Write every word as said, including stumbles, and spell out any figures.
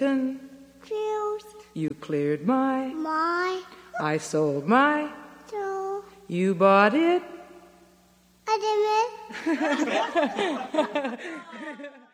confused. You cleared my, My I sold my, soul. you bought it. I didn't.